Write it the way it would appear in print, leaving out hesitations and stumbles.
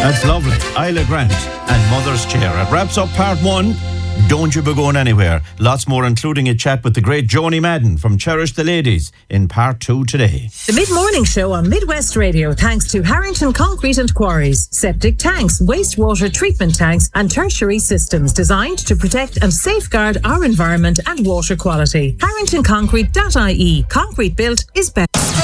That's lovely. Isla Grant and Mother's Chair. It wraps up part one. Don't you be going anywhere. Lots more, including a chat with the great Joni Madden from Cherish the Ladies in part two today. The Mid-Morning Show on Midwest Radio, thanks to Harrington Concrete and Quarries. Septic tanks, wastewater treatment tanks and tertiary systems designed to protect and safeguard our environment and water quality. HarringtonConcrete.ie. Concrete built is better.